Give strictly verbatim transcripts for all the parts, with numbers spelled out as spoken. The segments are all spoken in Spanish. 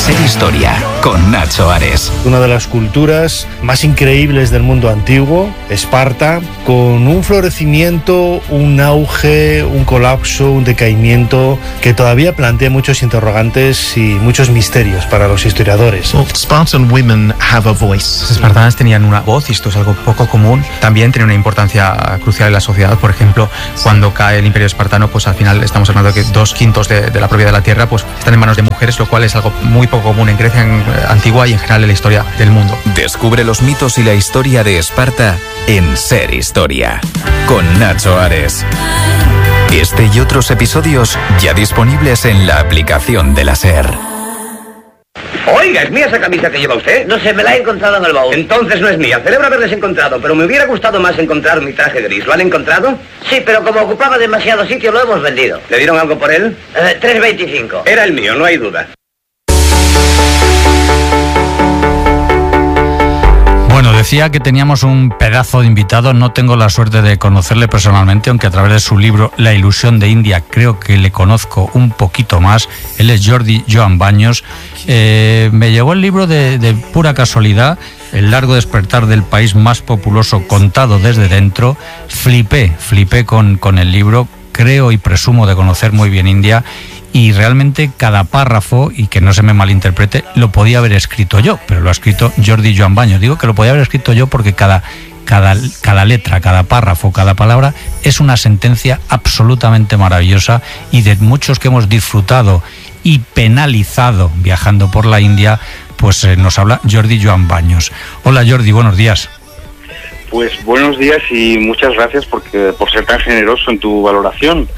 Ser Historia, con Nacho Ares. Una de las culturas más increíbles del mundo antiguo, Esparta, con un florecimiento, un auge, un colapso, un decaimiento que todavía plantea muchos interrogantes y muchos misterios para los historiadores. Well, Spartan women have a voice. Los espartanas tenían una voz, y esto es algo poco común. También tiene una importancia crucial en la sociedad. Por ejemplo, cuando cae el Imperio Espartano, pues al final estamos hablando de que dos quintos de, de la propiedad de la tierra pues están en manos de mujeres, lo cual es algo muy poco común en Grecia en, antigua y en general en la historia del mundo. Descubre los mitos y la historia de Esparta en Ser Historia, con Nacho Ares. Este y otros episodios ya disponibles en la aplicación de la SER. Oiga, ¿es mía esa camisa que lleva usted? No sé, me la he encontrado en el baúl. Entonces no es mía. Celebro haberles encontrado, pero me hubiera gustado más encontrar mi traje gris. ¿Lo han encontrado? Sí, pero como ocupaba demasiado sitio, lo hemos vendido. ¿Le dieron algo por él? Eh, tres veinticinco. Era el mío, no hay duda. Bueno, decía que teníamos un pedazo de invitado. No tengo la suerte de conocerle personalmente, aunque a través de su libro La ilusión de India creo que le conozco un poquito más. Él es Jordi Joan Baños. Eh, me llegó el libro de, de pura casualidad, El largo despertar del país más populoso contado desde dentro. Flipé, flipé con, con el libro. Creo y presumo de conocer muy bien India. Y realmente cada párrafo, y que no se me malinterprete, lo podía haber escrito yo, pero lo ha escrito Jordi Joan Baños. Digo que lo podía haber escrito yo porque cada, cada, cada letra, cada párrafo, cada palabra es una sentencia absolutamente maravillosa, y de muchos que hemos disfrutado y penalizado viajando por la India, pues eh, nos habla Jordi Joan Baños. Hola Jordi, buenos días. Pues buenos días y muchas gracias porque, por ser tan generoso en tu valoración.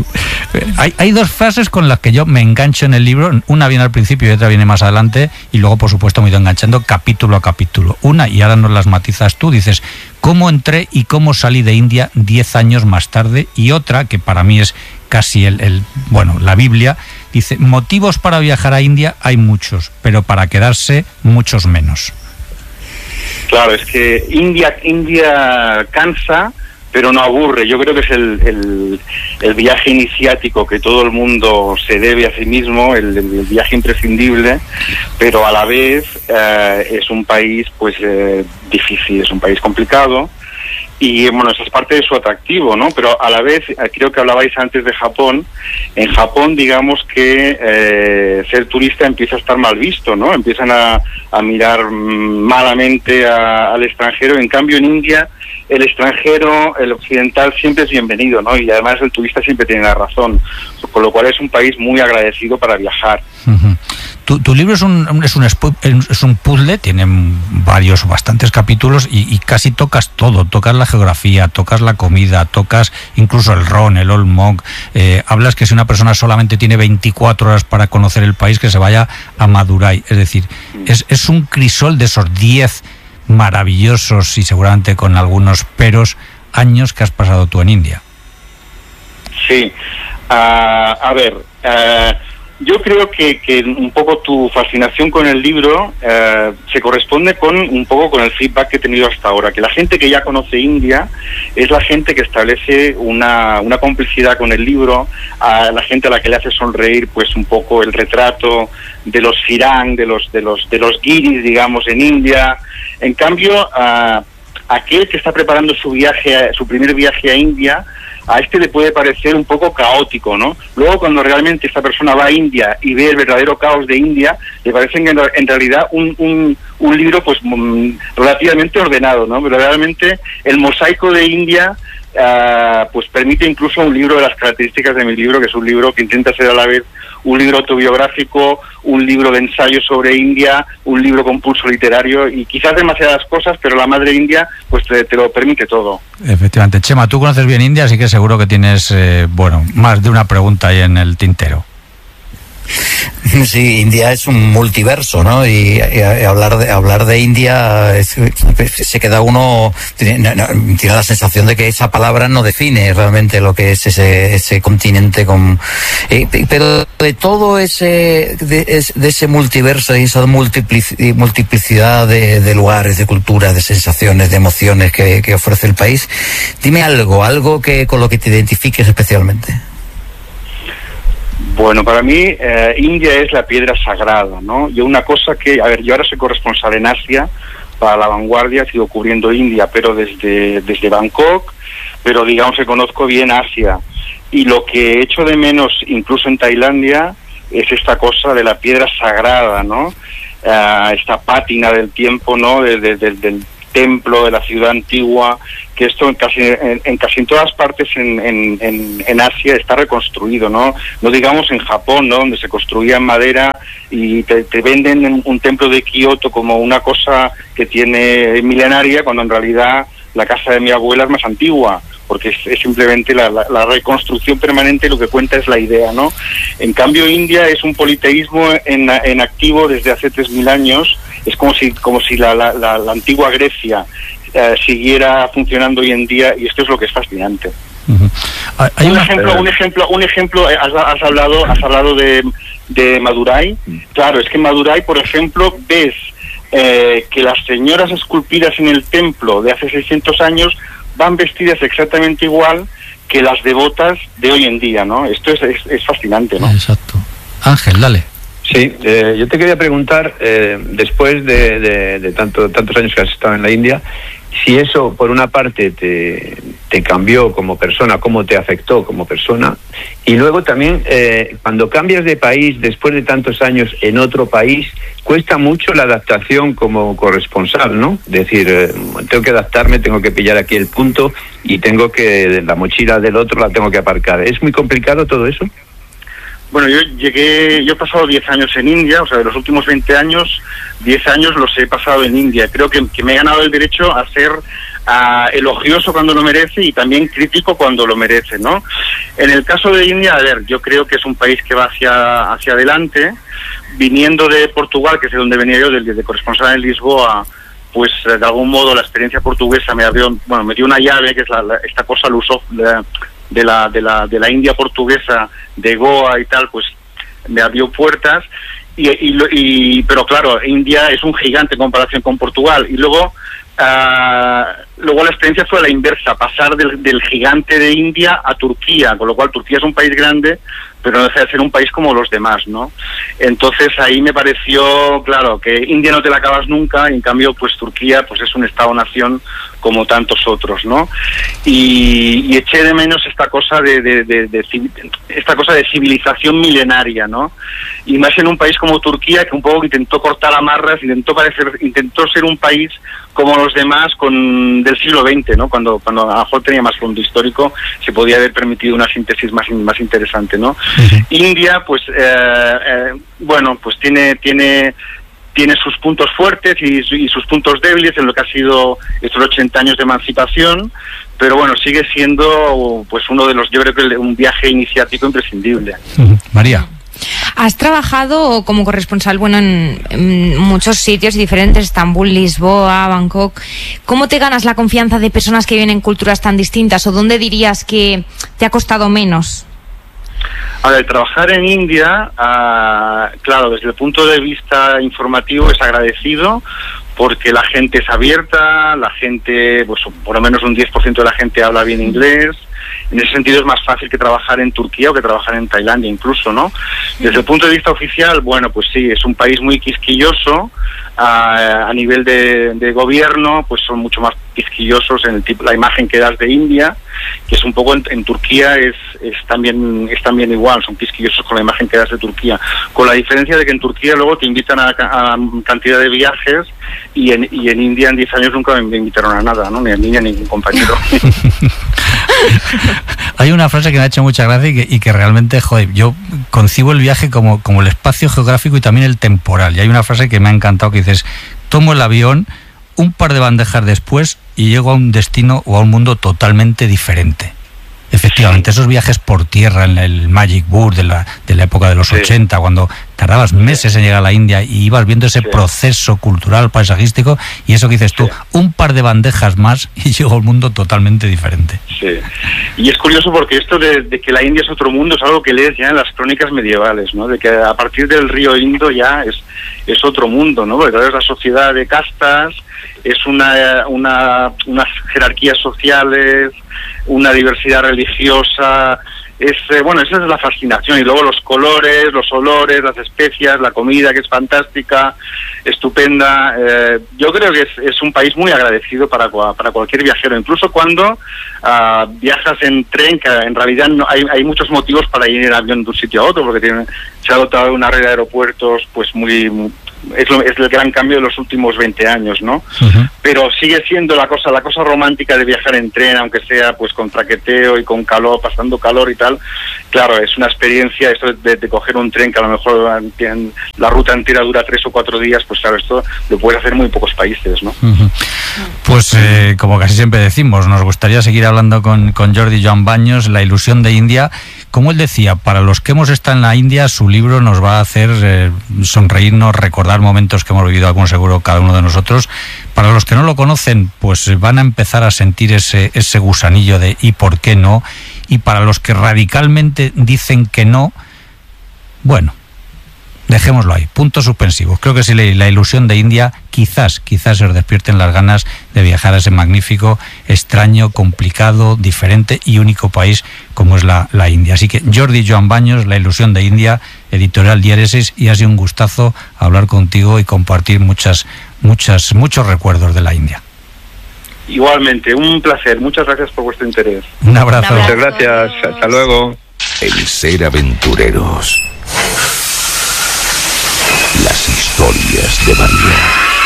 Hay, hay dos frases con las que yo me engancho en el libro. Una viene al principio y otra viene más adelante, y luego por supuesto me he ido enganchando capítulo a capítulo. Una, y ahora nos las matizas tú, dices cómo entré y cómo salí de India diez años más tarde. Y otra, que para mí es casi el, el bueno, la Biblia, dice motivos para viajar a India hay muchos, pero para quedarse muchos menos. Claro, es que India, India cansa, pero no aburre. Yo creo que es el, el, el viaje iniciático que todo el mundo se debe a sí mismo, el, el viaje imprescindible, pero a la vez eh, es un país pues eh, difícil, es un país complicado. Y bueno, eso es parte de su atractivo, ¿no? Pero a la vez, creo que hablabais antes de Japón. En Japón, digamos que eh, ser turista empieza a estar mal visto, ¿no? Empiezan a, a mirar malamente a, al extranjero. En cambio, en India, el extranjero, el occidental, siempre es bienvenido, ¿no? Y además el turista siempre tiene la razón. Con lo cual es un país muy agradecido para viajar. Uh-huh. Tu, tu libro es un, es, un, es un puzzle, tiene varios, bastantes capítulos, y, y casi tocas todo. Tocas la geografía, tocas la comida, tocas incluso el ron, el old monk. Eh, hablas que si una persona solamente tiene veinticuatro horas para conocer el país, que se vaya a Madurai. Es decir, es, es un crisol de esos diez maravillosos y seguramente con algunos peros años que has pasado tú en India. Sí. Uh, a ver... Uh... Yo creo que, que un poco tu fascinación con el libro eh, se corresponde con un poco con el feedback que he tenido hasta ahora, que la gente que ya conoce India es la gente que establece una, una complicidad con el libro, a la gente a la que le hace sonreír pues un poco el retrato de los Firang, de los de los de los guiris, digamos, en India. En cambio, a aquel que está preparando su viaje, su primer viaje a India, a este le puede parecer un poco caótico, ¿no? Luego, cuando realmente esta persona va a India y ve el verdadero caos de India, le parece en, en realidad un, un, un libro pues relativamente ordenado, ¿no? Pero realmente el mosaico de India uh, pues permite incluso un libro de las características de mi libro, que es un libro que intenta ser a la vez un libro autobiográfico, un libro de ensayo sobre India, un libro con pulso literario y quizás demasiadas cosas, pero la madre India pues te, te lo permite todo. Efectivamente. Chema, tú conoces bien India, así que seguro que tienes, eh, bueno, más de una pregunta ahí en el tintero. Sí, India es un multiverso, ¿no? Y, y hablar de hablar de India es, se queda uno tiene, no, tiene la sensación de que esa palabra no define realmente lo que es ese ese continente con eh, pero de todo ese de, de ese multiverso y esa multiplic, multiplicidad de, de lugares, de culturas, de sensaciones, de emociones que, que ofrece el país, dime algo, algo que con lo que te identifiques especialmente. Bueno, para mí eh, India es la piedra sagrada, ¿no? Yo una cosa que, a ver, yo ahora soy corresponsal en Asia para La Vanguardia, sigo cubriendo India, pero desde, desde Bangkok, pero digamos que conozco bien Asia. Y lo que echo de menos, incluso en Tailandia, es esta cosa de la piedra sagrada, ¿no? Uh, esta pátina del tiempo, ¿no? De, de, de, del templo, de la ciudad antigua, que esto en casi en, en casi en todas partes en, en, en, en Asia está reconstruido, ¿no? No digamos en Japón, ¿no? Donde se construía en madera y te, te venden un templo de Kioto como una cosa que tiene milenaria, cuando en realidad la casa de mi abuela es más antigua, porque es, es simplemente la, la, la reconstrucción permanente, lo que cuenta es la idea, ¿no? En cambio, India es un politeísmo en, en activo desde hace tres mil años. Es como si como si la, la, la, la antigua Grecia eh, siguiera funcionando hoy en día, y esto es lo que es fascinante. Uh-huh. Hay un una... ejemplo, un ejemplo, un ejemplo. Has, has hablado, has hablado de, de Madurai. Claro, es que en Madurai, por ejemplo, ves eh, que las señoras esculpidas en el templo de hace seiscientos años van vestidas exactamente igual que las devotas de hoy en día, ¿no? Esto es, es, es fascinante, ¿no? Exacto. Ángel, dale. Sí, eh, yo te quería preguntar, eh, después de, de, de tanto, tantos años que has estado en la India, si eso, por una parte, te, te cambió como persona, cómo te afectó como persona, y luego también, eh, cuando cambias de país, después de tantos años en otro país, cuesta mucho la adaptación como corresponsal, ¿no? Es decir, eh, tengo que adaptarme, tengo que pillar aquí el punto, y tengo que, la mochila del otro la tengo que aparcar. ¿Es muy complicado todo eso? Bueno, yo llegué, yo he pasado diez años en India, o sea, de los últimos veinte años, diez años los he pasado en India. Creo que, que me he ganado el derecho a ser uh, elogioso cuando lo merece y también crítico cuando lo merece, ¿no? En el caso de India, a ver, yo creo que es un país que va hacia hacia adelante. Viniendo de Portugal, que es de donde venía yo, de, de corresponsal en Lisboa, pues de algún modo la experiencia portuguesa me abrió, bueno, me dio una llave, que es la, la, esta cosa luso, de, de la de la de la India portuguesa, de Goa y tal, pues me abrió puertas. Y, y, y pero claro, India es un gigante en comparación con Portugal. Y luego uh, luego la experiencia fue la inversa, pasar del, del gigante de India a Turquía, con lo cual Turquía es un país grande, pero no deja de ser un país como los demás, ¿no? Entonces ahí me pareció, claro, que India no te la acabas nunca, y en cambio pues Turquía pues es un estado-nación como tantos otros, ¿no? Y, y eché de menos esta cosa de, de, de, de esta cosa de civilización milenaria, ¿no? Y más en un país como Turquía, que un poco intentó cortar amarras, intentó parecer, intentó ser un país como los demás con del siglo veinte, ¿no? Cuando cuando a lo mejor tenía más fondo histórico, se podía haber permitido una síntesis más más interesante, ¿no? Uh-huh. India, pues eh, eh, bueno, pues tiene tiene tiene sus puntos fuertes y, y sus puntos débiles en lo que ha sido estos ochenta años de emancipación, pero bueno, sigue siendo pues uno de los, yo creo que un viaje iniciático imprescindible. Uh-huh. María. Has trabajado como corresponsal, bueno, en, en muchos sitios diferentes, Estambul, Lisboa, Bangkok. ¿Cómo te ganas la confianza de personas que viven en culturas tan distintas, o dónde dirías que te ha costado menos? A ver, trabajar en India, uh, claro, desde el punto de vista informativo es agradecido, porque la gente es abierta, la gente, pues por lo menos un diez por ciento de la gente habla bien inglés. En ese sentido es más fácil que trabajar en Turquía o que trabajar en Tailandia incluso, ¿no? Desde el punto de vista oficial, bueno, pues sí, es un país muy quisquilloso. A, a nivel de, de gobierno, pues son mucho más quisquillosos en el tipo, la imagen que das de India, que es un poco en, en Turquía es, es también es también igual, son quisquillosos con la imagen que das de Turquía, con la diferencia de que en Turquía luego te invitan a, a cantidad de viajes, y en, y en India en diez años nunca me invitaron a nada, ¿no? Ni a mí ni a ningún compañero. Hay una frase que me ha hecho mucha gracia y que, y que realmente, joder, yo concibo el viaje como, como el espacio geográfico y también el temporal. Y hay una frase que me ha encantado que dices, tomo el avión, un par de bandejas después y llego a un destino o a un mundo totalmente diferente. Efectivamente, esos viajes por tierra en el Magic Bus de la, de la época de los sí. ochenta, cuando tardabas meses en llegar a la India y ibas viendo ese sí. proceso cultural, paisajístico, y eso que dices tú, sí. un par de bandejas más y llego a un mundo totalmente diferente. Sí, y es curioso porque esto de, de que la India es otro mundo es algo que lees ya en las crónicas medievales, ¿no? De que a partir del río Indo ya es, es otro mundo, ¿no? Porque es la sociedad de castas, es una, una unas jerarquías sociales, una diversidad religiosa es eh, bueno, esa es la fascinación, y luego los colores, los olores, las especias, la comida que es fantástica, estupenda. Eh, yo creo que es, es un país muy agradecido para, para cualquier viajero, incluso cuando uh, viajas en tren, que en realidad no, hay, hay muchos motivos para ir en avión de un sitio a otro, porque tiene, se ha dotado una red de aeropuertos pues muy... muy Es, lo, es el gran cambio de los últimos veinte años, ¿no? Uh-huh. Pero sigue siendo la cosa la cosa romántica de viajar en tren, aunque sea pues con traqueteo y con calor, pasando calor y tal. Claro, es una experiencia esto de, de coger un tren que a lo mejor en, la ruta entera dura tres o cuatro días, pues claro, esto lo puedes hacer en muy pocos países, ¿no? Uh-huh. Pues eh, como casi siempre decimos, nos gustaría seguir hablando con, con Jordi Joan Baños, La ilusión de India. Como él decía, para los que hemos estado en la India, su libro nos va a hacer eh, sonreírnos, recordar momentos que hemos vivido, algunos seguro cada uno de nosotros. Para los que no lo conocen, pues van a empezar a sentir ese, ese gusanillo de ¿y por qué no? Y para los que radicalmente dicen que no, bueno, dejémoslo ahí, puntos suspensivos. Creo que si leéis La ilusión de India, quizás, quizás os despierten las ganas de viajar a ese magnífico, extraño, complicado, diferente y único país como es la, la India. Así que Jordi Joan Baños, La ilusión de India, editorial Diéresis, y ha sido un gustazo hablar contigo y compartir muchas, muchas, muchos recuerdos de la India. Igualmente, un placer. Muchas gracias por vuestro interés. Un abrazo. Muchas gracias. Hasta luego. El ser aventureros. Las historias de María.